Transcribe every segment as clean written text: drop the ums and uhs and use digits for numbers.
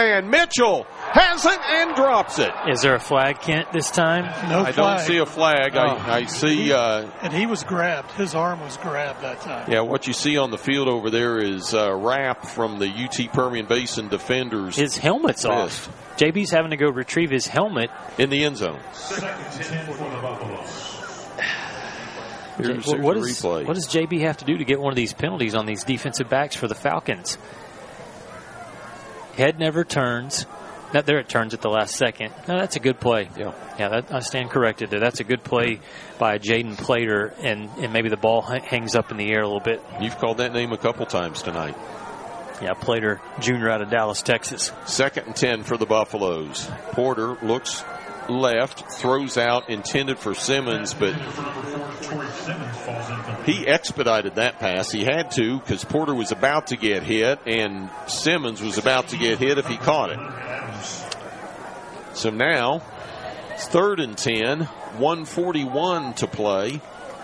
man. Mitchell has it and drops it. Is there a flag, Kent, this time? No I flag. don't see a flag. Oh. I see. And he was grabbed. His arm was grabbed that time. Yeah, what you see on the field over there is Rapp from the UT Permian Basin defenders. His helmet's off. JB's having to go retrieve his helmet. In the end zone. Here's the replay. What does JB have to do to get one of these penalties on these defensive backs for the Falcons? Head never turns. Not there, it turns at the last second. No, that's a good play. Yeah, I stand corrected there. That's a good play by Jaden Plater, and maybe the ball hangs up in the air a little bit. You've called that name a couple times tonight. Yeah, Plater Jr. out of Dallas, Texas. 2nd and 10 for the Buffaloes. Porter looks left, throws out, intended for Simmons, but he expedited that pass. He had to because Porter was about to get hit, and Simmons was about to get hit if he caught it. So now it's 3rd and 10, 1:41 to play.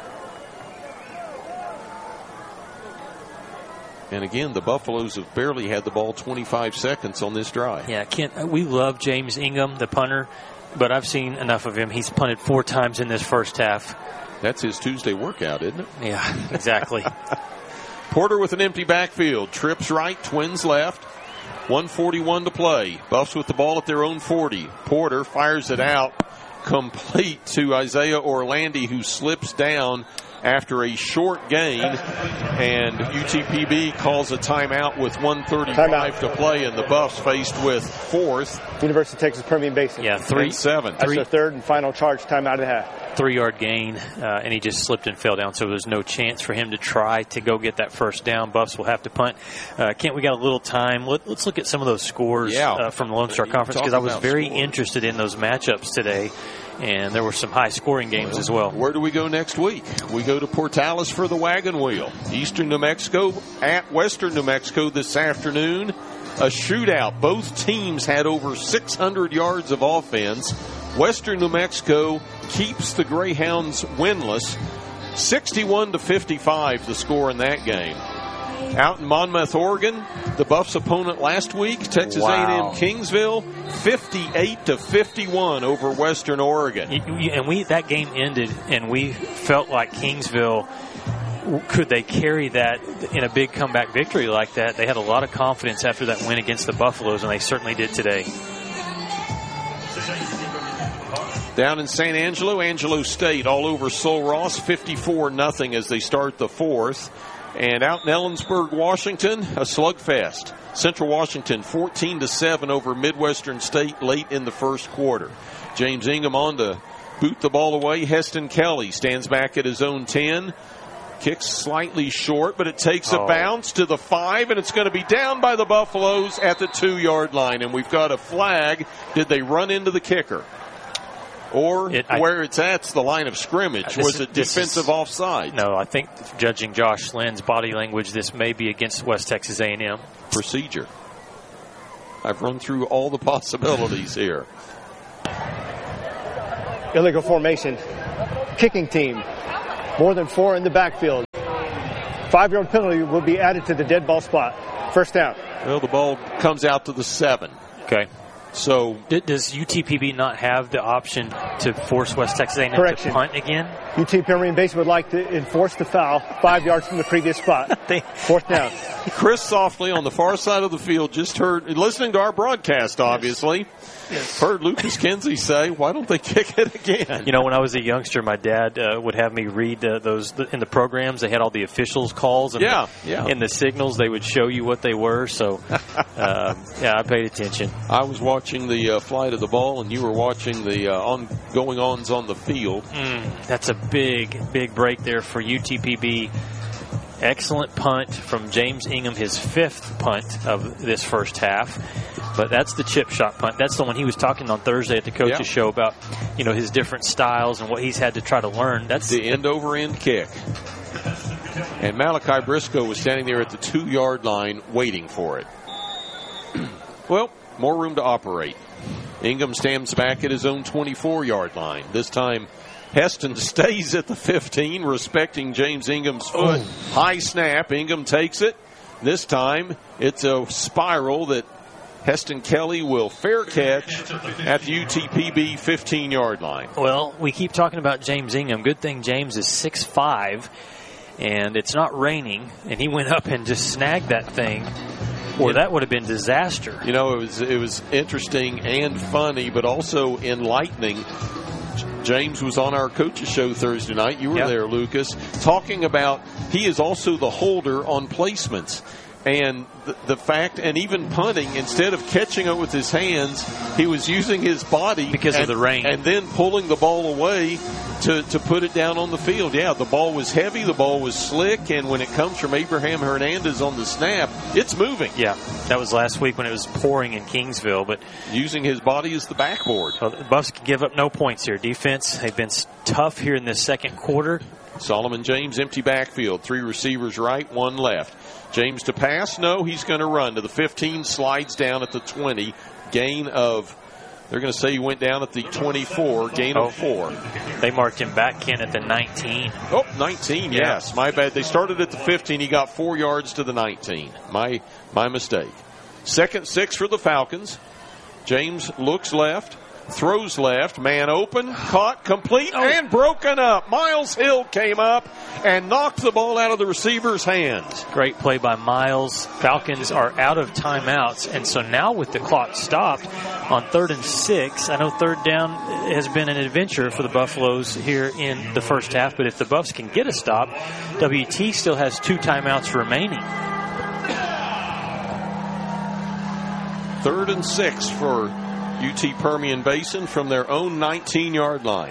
And again, the Buffaloes have barely had the ball 25 seconds on this drive. Yeah, Kent, we love James Ingham, the punter, but I've seen enough of him. He's punted 4 times in this first half. That's his Tuesday workout, isn't it? Yeah, exactly. Porter with an empty backfield. Trips right, Twins left. 1:41 to play. Buffs with the ball at their own 40. Porter fires it out, complete to Isaiah Orlandi, who slips down after a short gain, and UTPB calls a timeout with 1:35 to play, and the Buffs faced with 4th. University of Texas Permian Basin. Yeah, 3-7. That's their 3rd and final charge timeout of the half. 3-yard gain, and he just slipped and fell down, so there's no chance for him to try to go get that first down. Buffs will have to punt. Kent, we got a little time. Let's look at some of those scores from the Lone Star Conference, because I was very interested in those matchups today, and there were some high-scoring games as well. Where do we go next week? We go to Portales for the Wagon Wheel. Eastern New Mexico at Western New Mexico this afternoon. A shootout. Both teams had over 600 yards of offense. Western New Mexico keeps the Greyhounds winless. 61-55 the score in that game. Out in Monmouth, Oregon, the Buffs' opponent last week, Texas A&M Kingsville, 58-51 over Western Oregon. And that game ended, and we felt like Kingsville, could they carry that in a big comeback victory like that? They had a lot of confidence after that win against the Buffaloes, and they certainly did today. Down in San Angelo, Angelo State all over Sul Ross, 54-0 as they start the 4th. And out in Ellensburg, Washington, a slugfest. Central Washington 14-7 over Midwestern State late in the first quarter. James Ingham on to boot the ball away. Heston Kelly stands back at his own 10. Kicks slightly short, but it takes a bounce to the 5, and it's going to be down by the Buffaloes at the 2-yard line. And we've got a flag. Did they run into the kicker? Or where it's at's the line of scrimmage. Was it defensive offside? No, I think judging Josh Lynn's body language, this may be against West Texas A&M. Procedure. I've run through all the possibilities here. Illegal formation. Kicking team. More than 4 in the backfield. 5-yard penalty will be added to the dead ball spot. First down. Well, the ball comes out to the 7. Okay. So does UTPB not have the option to force West Texas A&M to punt again? UT Permian Basin would like to enforce the foul 5 yards from the previous spot. 4th down. Chris Softly on the far side of the field just heard, listening to our broadcast, obviously, heard Lucas Kinsey say, why don't they kick it again? You know, when I was a youngster, my dad would have me read those in the programs. They had all the officials' calls. And in the signals, they would show you what they were. So, I paid attention. I was watching the flight of the ball, and you were watching the going-ons on the field. That's a big break there for UTPB. Excellent punt from James Ingham, his 5th punt of this first half. But that's the chip shot punt. That's the one he was talking on Thursday at the coaches show about, his different styles and what he's had to try to learn. That's the end-over-end kick. And Malachi Briscoe was standing there at the 2-yard line waiting for it. Well, more room to operate. Ingham stands back at his own 24-yard line. This time, Heston stays at the 15, respecting James Ingham's foot. High snap. Ingham takes it. This time, it's a spiral that Heston Kelly will fair catch at the UTPB 15-yard line. Well, we keep talking about James Ingham. Good thing James is 6'5", and it's not raining, and he went up and just snagged that thing. Or that would have been disaster. You know, it was interesting and funny, but also enlightening. James was on our coaches show Thursday night. You were there, Lucas, talking about he is also the holder on placements. And the fact, and even punting, instead of catching it with his hands, he was using his body because of the rain, and then pulling the ball away to put it down on the field. Yeah, the ball was heavy, the ball was slick, and when it comes from Abraham Hernandez on the snap, it's moving. Yeah, that was last week when it was pouring in Kingsville, but using his body as the backboard. Well, the Buffs can give up no points here. Defense, they've been tough here in this second quarter. Solomon James, empty backfield. 3 receivers right, 1 left. James to pass? No, he's going to run to the 15, slides down at the 20. Gain of, they're going to say he went down at the 24, gain of 4. They marked him back, Ken, at the 19. Oh, 19, yes. My bad. They started at the 15. He got 4 yards to the 19. My mistake. 2nd 6 for the Falcons. James looks left. Throws left, man open, caught, complete, and broken up. Miles Hill came up and knocked the ball out of the receiver's hands. Great play by Miles. Falcons are out of timeouts, and so now with the clock stopped on 3rd and 6, I know 3rd down has been an adventure for the Buffaloes here in the first half, but if the Buffs can get a stop, WT still has 2 timeouts remaining. 3rd and 6 for UT Permian Basin from their own 19-yard line.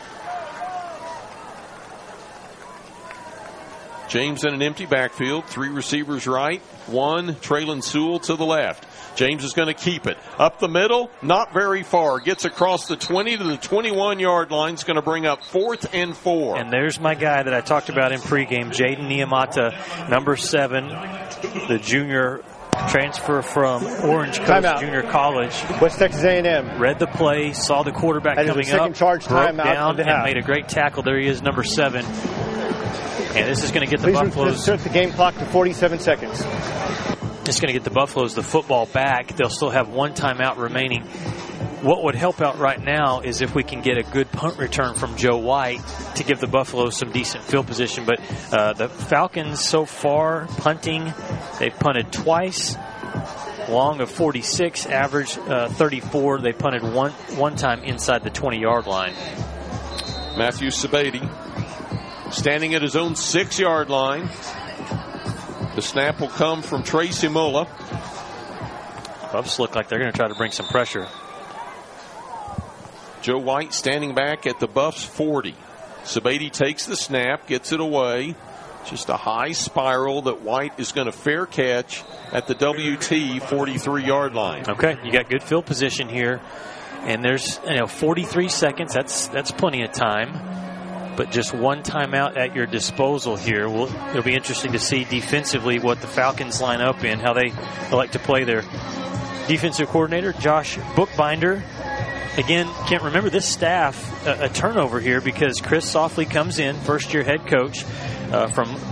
James in an empty backfield. 3 receivers right, 1 Traylon Sewell to the left. James is going to keep it. Up the middle, not very far. Gets across the 20 to the 21-yard line. It's going to bring up 4th and 4. And there's my guy that I talked about in pregame, Jaden Niamata, number 7, the junior transfer from Orange Coast Junior College. West Texas A&M. Read the play, saw the quarterback coming up, broke down, and made a great tackle. There he is, number 7. And this is going to get the Buffaloes. Start the game clock to 47 seconds. It's going to get the Buffaloes the football back. They'll still have 1 timeout remaining. What would help out right now is if we can get a good punt return from Joe White to give the Buffaloes some decent field position. But the Falcons so far punting, they've punted twice, long of 46, average 34. They punted one time inside the 20-yard line. Matthew Sabady standing at his own 6-yard line. The snap will come from Tracy Mulla. Buffs look like they're going to try to bring some pressure. Joe White standing back at the Buffs 40. Sabady takes the snap, gets it away. Just a high spiral that White is going to fair catch at the WT 43-yard line. Okay, you got good field position here. And there's 43 seconds. That's plenty of time. But just 1 timeout at your disposal here. It'll be interesting to see defensively what the Falcons line up in, how they like to play their defensive coordinator, Josh Bookbinder. Again, can't remember this staff a turnover here because Chris Softly comes in, first-year head coach from